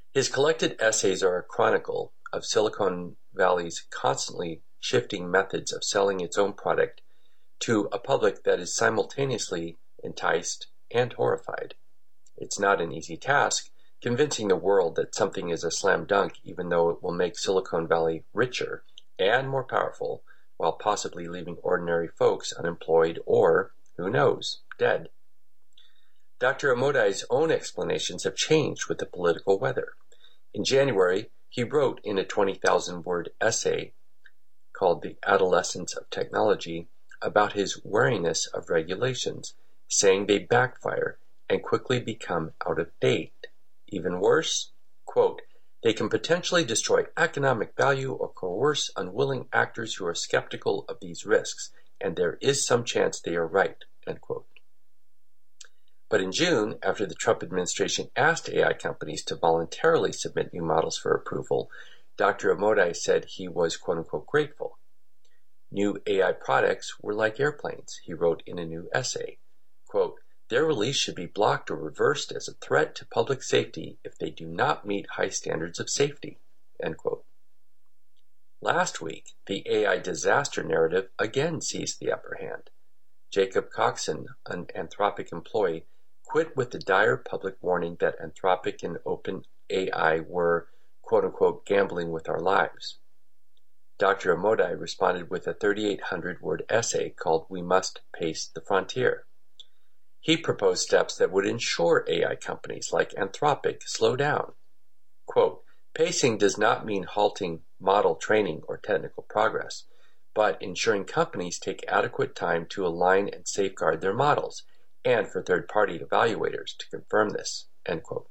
His collected essays are a chronicle of Silicon Valley's constantly shifting methods of selling its own product to a public that is simultaneously enticed and horrified. It's not an easy task, convincing the world that something is a slam dunk even though it will make Silicon Valley richer and more powerful, while possibly leaving ordinary folks unemployed or, who knows, dead. Dr. Amodai's own explanations have changed with the political weather. In January, he wrote in a 20,000-word essay called The Adolescence of Technology about his wariness of regulations, saying they backfire and quickly become out of date. Even worse, quote, they can potentially destroy economic value or coerce unwilling actors who are skeptical of these risks, and there is some chance they are right, end quote. But in June, after the Trump administration asked AI companies to voluntarily submit new models for approval, Dr. Amodai said he was quote-unquote grateful. New AI products were like airplanes, he wrote in a new essay. Quote, their release should be blocked or reversed as a threat to public safety if they do not meet high standards of safety, end quote. Last week, the AI disaster narrative again seized the upper hand. Jacob Coxon, an Anthropic employee, quit with the dire public warning that Anthropic and OpenAI were, quote-unquote, gambling with our lives. Dr. Amodai responded with a 3,800-word essay called We Must Pace the Frontier. He proposed steps that would ensure AI companies like Anthropic slow down. Quote, pacing does not mean halting model training or technical progress, but ensuring companies take adequate time to align and safeguard their models, and for third-party evaluators to confirm this, end quote.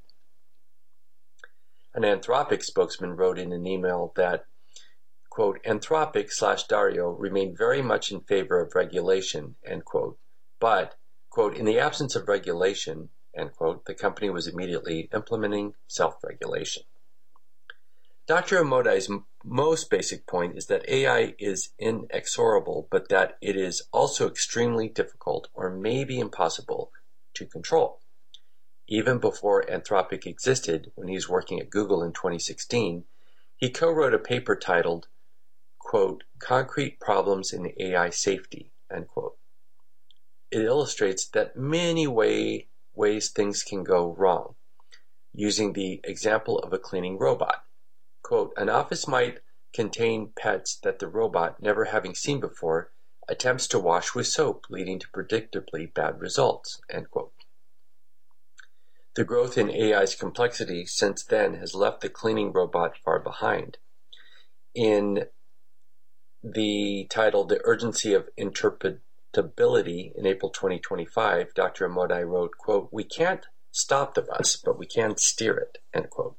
An Anthropic spokesman wrote in an email that, quote, Anthropic/Dario remain very much in favor of regulation, end quote, but, quote, in the absence of regulation, end quote, the company was immediately implementing self-regulation. Dr. Amodai's most basic point is that AI is inexorable, but that it is also extremely difficult or maybe impossible to control. Even before Anthropic existed, when he was working at Google in 2016, he co-wrote a paper titled, quote, Concrete Problems in AI Safety, end quote. It illustrates that many ways things can go wrong, using the example of a cleaning robot. Quote, an office might contain pets that the robot, never having seen before, attempts to wash with soap, leading to predictably bad results, end quote. The growth in AI's complexity since then has left the cleaning robot far behind. In the title, The Urgency of Interpretability, in April 2025, Dr. Amodai wrote, quote, we can't stop the bus, but we can steer it, end quote.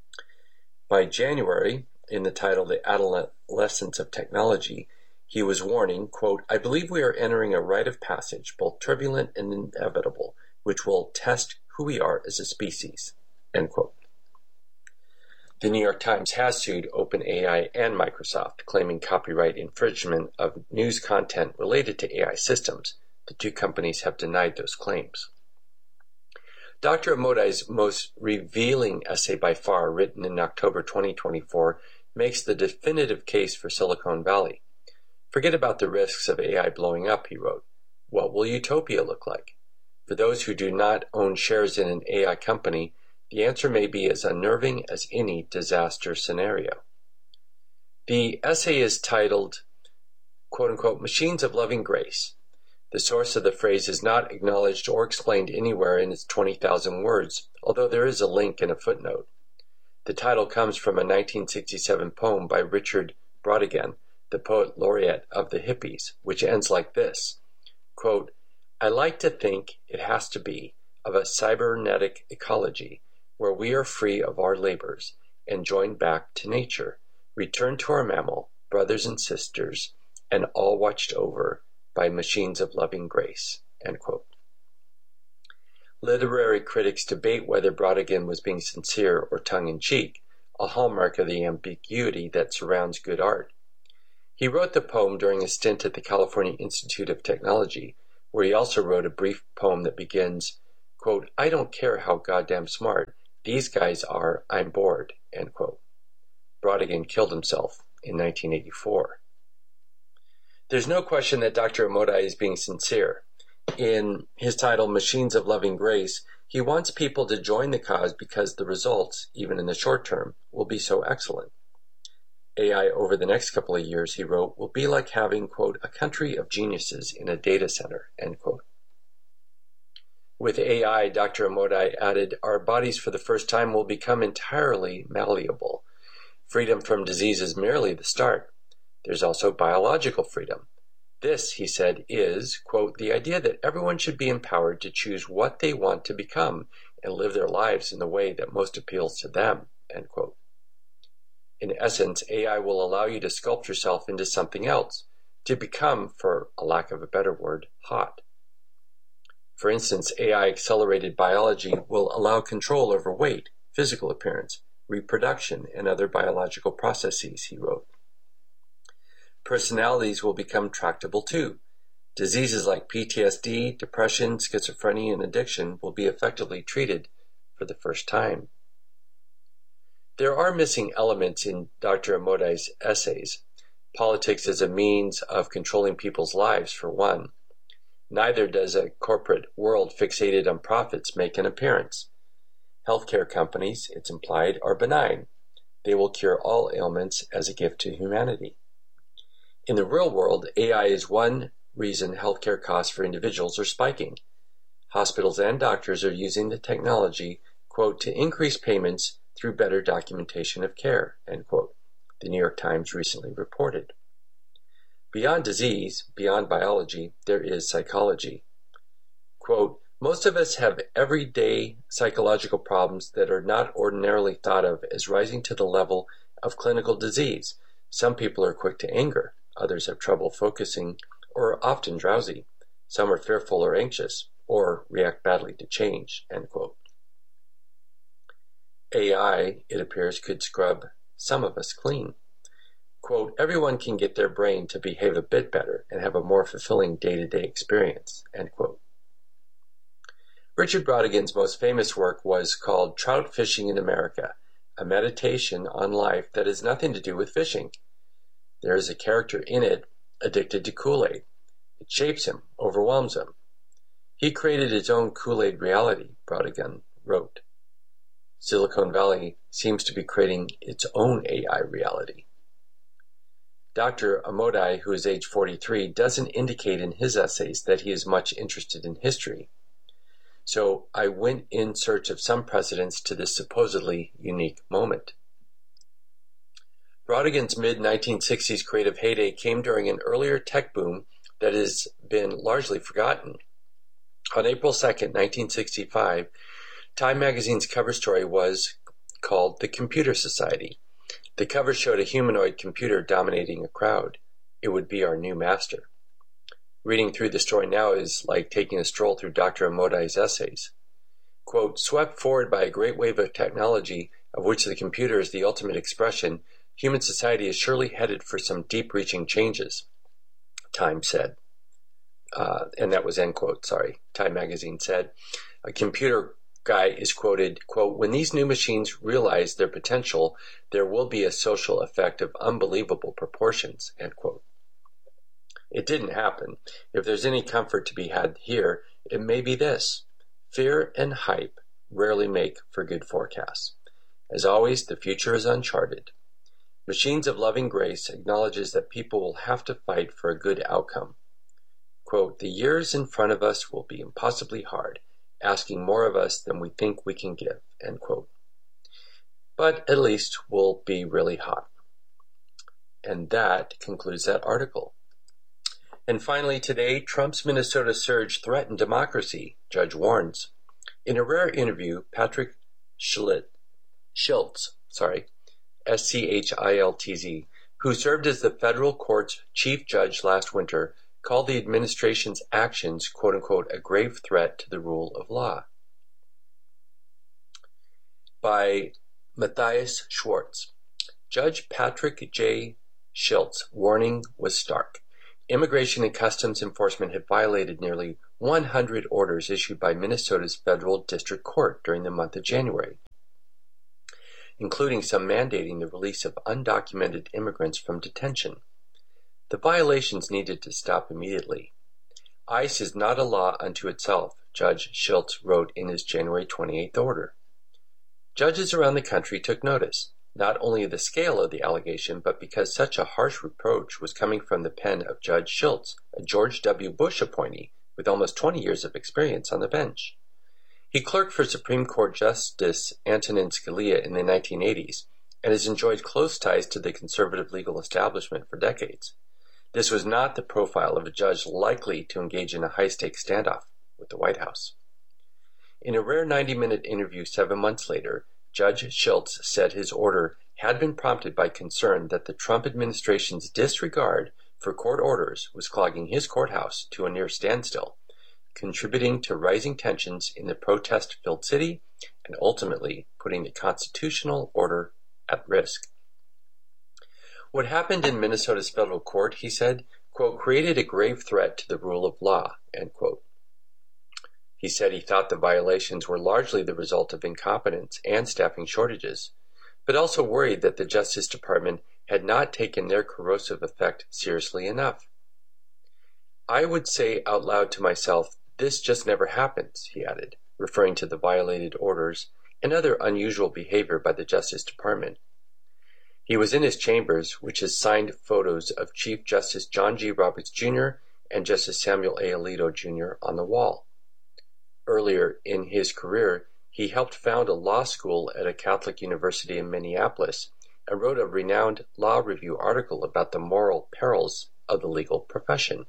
By January, in the title The Adolescence of Technology, he was warning, quote, I believe we are entering a rite of passage, both turbulent and inevitable, which will test who we are as a species, end quote. The New York Times has sued OpenAI and Microsoft, claiming copyright infringement of news content related to AI systems. The two companies have denied those claims. Dr. Amodai's most revealing essay by far, written in October 2024, makes the definitive case for Silicon Valley. Forget about the risks of AI blowing up, he wrote. What will utopia look like? For those who do not own shares in an AI company, the answer may be as unnerving as any disaster scenario. The essay is titled, quote-unquote, Machines of Loving Grace. The source of the phrase is not acknowledged or explained anywhere in its 20,000 words, although there is a link and a footnote. The title comes from a 1967 poem by Richard Brautigan, the poet laureate of the hippies, which ends like this, quote, I like to think it has to be of a cybernetic ecology where we are free of our labors and joined back to nature, returned to our mammal, brothers and sisters, and all watched over by machines of loving grace, end quote. Literary critics debate whether Brautigan was being sincere or tongue-in-cheek, a hallmark of the ambiguity that surrounds good art. He wrote the poem during a stint at the California Institute of Technology, where he also wrote a brief poem that begins, quote, I don't care how goddamn smart, These guys are, I'm bored, end quote. Brautigan killed himself in 1984. There's no question that Dr. Amodei is being sincere. In his title, Machines of Loving Grace, he wants people to join the cause because the results, even in the short term, will be so excellent. AI over the next couple of years, he wrote, will be like having, quote, a country of geniuses in a data center, end quote. With AI, Dr. Amodei added, our bodies for the first time will become entirely malleable. Freedom from disease is merely the start. There's also biological freedom. This, he said, is, quote, the idea that everyone should be empowered to choose what they want to become and live their lives in the way that most appeals to them, end quote. In essence, AI will allow you to sculpt yourself into something else, to become, for a lack of a better word, hot. For instance, AI-accelerated biology will allow control over weight, physical appearance, reproduction, and other biological processes, he wrote. Personalities will become tractable too. Diseases like PTSD, depression, schizophrenia, and addiction will be effectively treated for the first time. There are missing elements in Dr. Amodei's essays. Politics as a means of controlling people's lives, for one. Neither does a corporate world fixated on profits make an appearance. Healthcare companies, it's implied, are benign. They will cure all ailments as a gift to humanity. In the real world, AI is one reason healthcare costs for individuals are spiking. Hospitals and doctors are using the technology, quote, to increase payments through better documentation of care, end quote, the New York Times recently reported. Beyond disease, beyond biology, there is psychology. Quote, most of us have everyday psychological problems that are not ordinarily thought of as rising to the level of clinical disease. Some people are quick to anger. Others have trouble focusing or are often drowsy. Some are fearful or anxious or react badly to change, end quote. AI, it appears, could scrub some of us clean. Quote, everyone can get their brain to behave a bit better and have a more fulfilling day-to-day experience, end quote. Richard Brautigan's most famous work was called Trout Fishing in America, a meditation on life that has nothing to do with fishing. There is a character in it addicted to Kool-Aid. It shapes him, overwhelms him. He created his own Kool-Aid reality, Brautigan wrote. Silicon Valley seems to be creating its own AI reality. Dr. Amodei, who is age 43, doesn't indicate in his essays that he is much interested in history. So I went in search of some precedents to this supposedly unique moment. Brautigan's mid-1960s creative heyday came during an earlier tech boom that has been largely forgotten. On April 2nd, 1965, Time magazine's cover story was called The Computer Society. The cover showed a humanoid computer dominating a crowd. It would be our new master. Reading through the story now is like taking a stroll through Dr. Amodei's essays. Quote, swept forward by a great wave of technology, of which the computer is the ultimate expression, human society is surely headed for some deep-reaching changes, Time said. And that was end quote, sorry. Time magazine said. A computer guy is quoted, quote, when these new machines realize their potential, there will be a social effect of unbelievable proportions, end quote. It didn't happen. If there's any comfort to be had here, it may be this. Fear and hype rarely make for good forecasts. As always, the future is uncharted. Machines of Loving Grace acknowledges that people will have to fight for a good outcome. Quote, the years in front of us will be impossibly hard, asking more of us than we think we can give, end quote. But at least we'll be really hot. And that concludes that article. And finally today, Trump's Minnesota surge threatened democracy, judge warns. In a rare interview, Patrick Schiltz, S-C-H-I-L-T-Z, who served as the federal court's chief judge last winter, called the administration's actions, quote-unquote, a grave threat to the rule of law. By Matthias Schwartz. Judge Patrick J. Schiltz's warning was stark. Immigration and Customs Enforcement had violated nearly 100 orders issued by Minnesota's federal district court during the month of January. including some mandating the release of undocumented immigrants from detention. The violations needed to stop immediately. ICE is not a law unto itself, Judge Schiltz wrote in his January 28th order. Judges around the country took notice, not only of the scale of the allegation, but because such a harsh reproach was coming from the pen of Judge Schiltz, a George W. Bush appointee with almost 20 years of experience on the bench. He clerked for Supreme Court Justice Antonin Scalia in the 1980s and has enjoyed close ties to the conservative legal establishment for decades. This was not the profile of a judge likely to engage in a high-stakes standoff with the White House. In a rare 90-minute interview 7 months later, Judge Schiltz said his order had been prompted by concern that the Trump administration's disregard for court orders was clogging his courthouse to a near standstill, contributing to rising tensions in the protest-filled city and ultimately putting the constitutional order at risk. What happened in Minnesota's federal court, he said, quote, created a grave threat to the rule of law, end quote. He said he thought the violations were largely the result of incompetence and staffing shortages, but also worried that the Justice Department had not taken their corrosive effect seriously enough. I would say out loud to myself, this just never happens, he added, referring to the violated orders and other unusual behavior by the Justice Department. He was in his chambers, which has signed photos of Chief Justice John G. Roberts, Jr. and Justice Samuel A. Alito, Jr. on the wall. Earlier in his career, he helped found a law school at a Catholic university in Minneapolis and wrote a renowned law review article about the moral perils of the legal profession.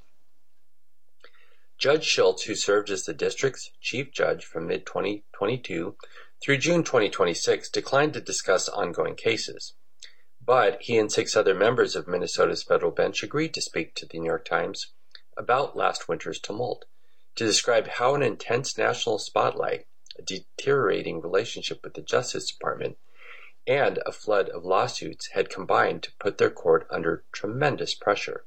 Judge Schiltz, who served as the district's chief judge from mid-2022 through June 2026, declined to discuss ongoing cases. But he and 6 other members of Minnesota's federal bench agreed to speak to the New York Times about last winter's tumult, to describe how an intense national spotlight, a deteriorating relationship with the Justice Department, and a flood of lawsuits had combined to put their court under tremendous pressure.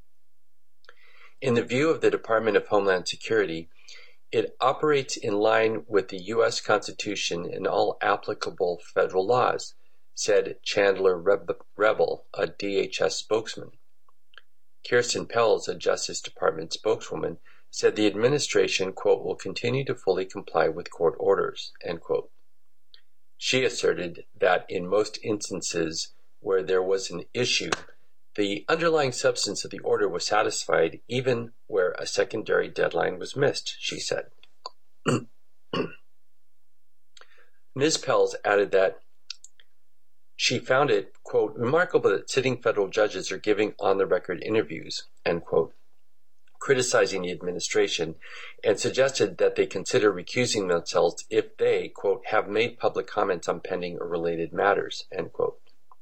In the view of the Department of Homeland Security, it operates in line with the U.S. Constitution and all applicable federal laws, said Chandler Rebel, a DHS spokesman. Kirsten Pelz, a Justice Department spokeswoman, said the administration, quote, will continue to fully comply with court orders, end quote. She asserted that in most instances where there was an issue, the underlying substance of the order was satisfied even where a secondary deadline was missed, she said. Ms. Pelz added that she found it, quote, remarkable that sitting federal judges are giving on-the-record interviews, end quote, criticizing the administration, and suggested that they consider recusing themselves if they, quote, have made public comments on pending or related matters, end quote.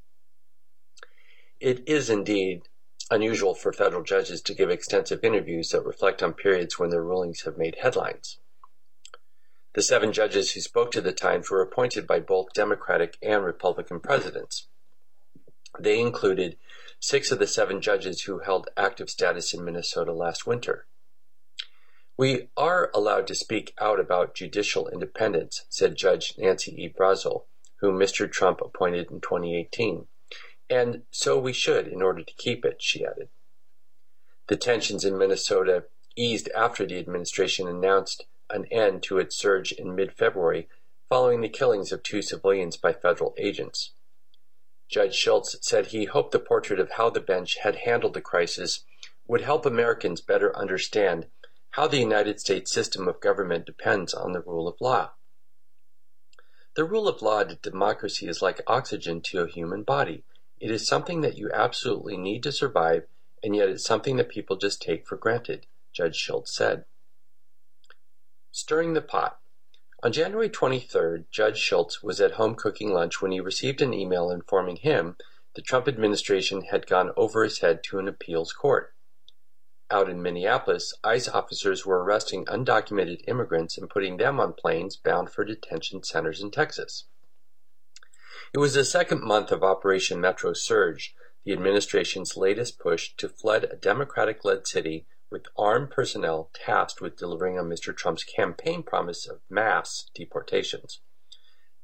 It is indeed unusual for federal judges to give extensive interviews that reflect on periods when their rulings have made headlines. The 7 judges who spoke to the Times were appointed by both Democratic and Republican presidents. They included 6 of the 7 judges who held active status in Minnesota last winter. We are allowed to speak out about judicial independence, said Judge Nancy E. Brazel, whom Mr. Trump appointed in 2018. And so we should in order to keep it, she added. The tensions in Minnesota eased after the administration announced an end to its surge in mid-February following the killings of 2 civilians by federal agents. Judge Schiltz said he hoped the portrait of how the bench had handled the crisis would help Americans better understand how the United States system of government depends on the rule of law. The rule of law to democracy is like oxygen to a human body. It is something that you absolutely need to survive, and yet it's something that people just take for granted, Judge Schiltz said. Stirring the pot. On January 23rd, Judge Schiltz was at home cooking lunch when he received an email informing him the Trump administration had gone over his head to an appeals court. Out in Minneapolis, ICE officers were arresting undocumented immigrants and putting them on planes bound for detention centers in Texas. It was the second month of Operation Metro Surge, the administration's latest push to flood a Democratic-led city with armed personnel tasked with delivering on Mr. Trump's campaign promise of mass deportations.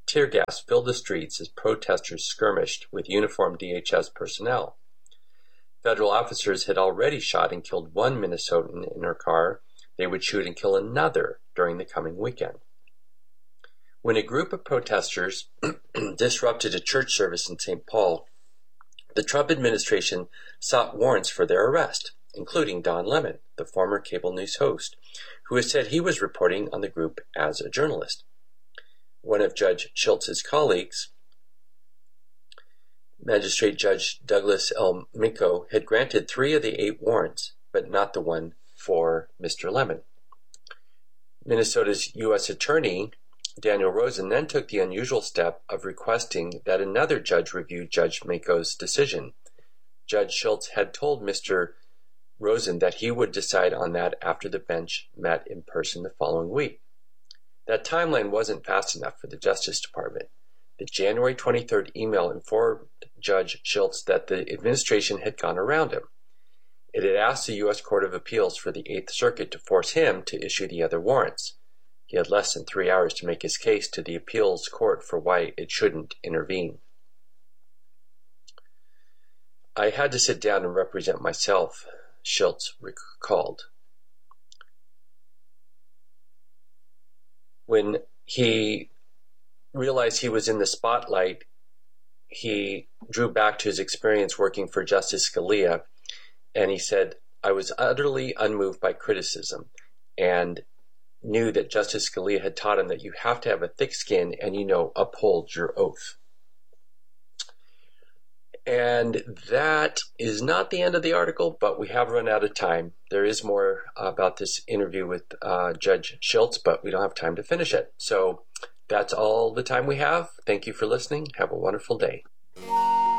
Tear gas filled the streets as protesters skirmished with uniformed DHS personnel. Federal officers had already shot and killed one Minnesotan in her car. They would shoot and kill another during the coming weekend. When a group of protesters disrupted a church service in St. Paul, the Trump administration sought warrants for their arrest, including Don Lemon, the former cable news host, who has said he was reporting on the group as a journalist. One of Judge Schultz's colleagues, Magistrate Judge Douglas L. Minko, had granted 3 of the 8 warrants, but not the one for Mr. Lemon. Minnesota's U.S. Attorney, Daniel Rosen, then took the unusual step of requesting that another judge review Judge Minko's decision. Judge Schultz had told Mr. Rosen that he would decide on that after the bench met in person the following week. That timeline wasn't fast enough for the Justice Department. The January 23rd email informed Judge Schultz that the administration had gone around him. It had asked the U.S. Court of Appeals for the 8th Circuit to force him to issue the other warrants. He had less than 3 hours to make his case to the appeals court for why it shouldn't intervene. I had to sit down and represent myself, Schultz recalled. When he realized he was in the spotlight, he drew back to his experience working for Justice Scalia, and he said, "I was utterly unmoved by criticism and knew that Justice Scalia had taught him that you have to have a thick skin and, uphold your oath." And that is not the end of the article, but we have run out of time. There is more about this interview with Judge Schultz, but we don't have time to finish it. So that's all the time we have. Thank you for listening. Have a wonderful day.